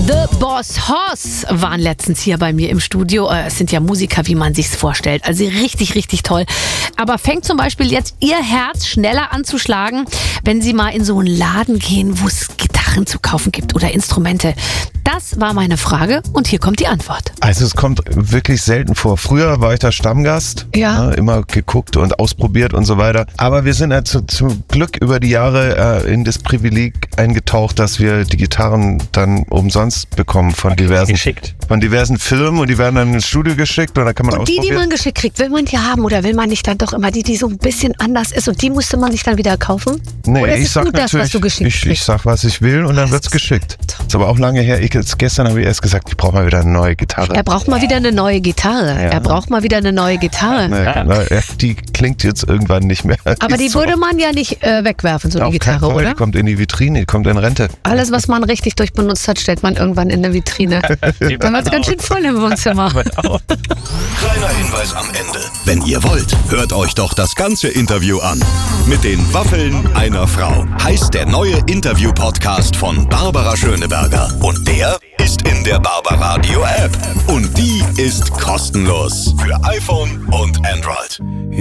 The Boss Hoss waren letztens hier bei mir im Studio. Es sind ja Musiker, wie man sich's vorstellt. Also richtig, richtig toll. Aber fängt zum Beispiel jetzt Ihr Herz schneller an zu schlagen, wenn Sie mal in so einen Laden gehen, wo es Gitarren zu kaufen gibt oder Instrumente? Das war meine Frage und hier kommt die Antwort. Also es kommt wirklich selten vor. Früher war ich da Stammgast, immer geguckt und ausprobiert und so weiter. Aber wir sind halt zum Glück über die Jahre in das Privileg eingetaucht, dass wir die Gitarren dann umsonst bekommen von diversen Firmen und die werden dann ins Studio geschickt und da kann man ausprobieren. Und die man geschickt kriegt, will man die haben oder will man nicht dann doch immer die so ein bisschen anders ist und die musste man sich dann wieder kaufen? Nee, oder ist ich sag gut, natürlich, das, was du geschickt kriegst? Ich sag, was ich will und dann wird's geschickt. Ist aber auch lange her. Gestern habe ich erst gesagt, ich brauche mal wieder eine neue Gitarre. Er braucht mal wieder eine neue Gitarre. Ja. Er braucht mal wieder eine neue Gitarre. Die klingt jetzt irgendwann nicht mehr. Aber die würde man ja nicht wegwerfen, so eine Gitarre, oder? Die kommt in die Vitrine, die kommt in Rente. Alles, was man richtig durchbenutzt hat, stellt man irgendwann in eine Vitrine. Dann wird es ganz schön voll im Wohnzimmer. Kleiner Hinweis am Ende. Wenn ihr wollt, hört euch doch das ganze Interview an. Mit den Waffeln einer Frau heißt der neue Interview-Podcast von Barbara Schöneberger. Und der ist in der Barbaradio App. Und die ist kostenlos für iPhone und Android.